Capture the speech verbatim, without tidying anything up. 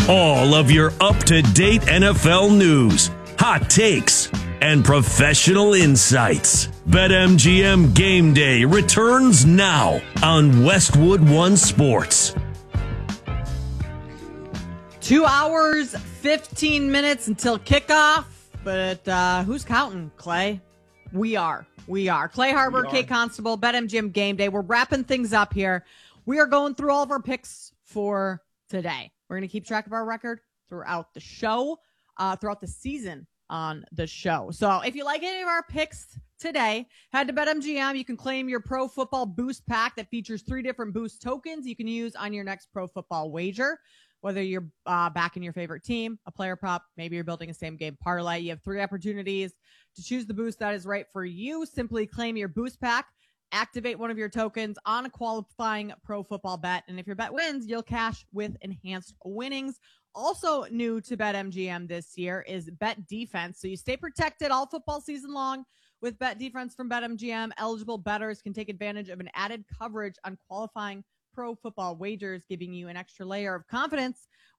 All of your up-to-date N F L news, hot takes, and professional insights. BetMGM Game Day returns now on Westwood One Sports. Two hours, fifteen minutes until kickoff. But uh, who's counting, Clay? We are. We are. Clay Harbor, Kate Constable, BetMGM Game Day. We're wrapping things up here. We are going through all of our picks for today. We're going to keep track of our record throughout the show, uh, throughout the season on the show. So if you like any of our picks today, head to BetMGM. You can claim your Pro Football Boost Pack that features three different boost tokens you can use on your next Pro Football wager. Whether you're uh, backing your favorite team, a player prop, maybe you're building a same game parlay, you have three opportunities to choose the boost that is right for you. Simply claim your boost pack, activate one of your tokens on a qualifying Pro Football bet, and if your bet wins, you'll cash with enhanced winnings. Also new to BetMGM this year is Bet Defense, so you stay protected all football season long with Bet Defense from BetMGM. Eligible bettors can take advantage of an added coverage on qualifying Pro Football wagers, giving you an extra layer of confidence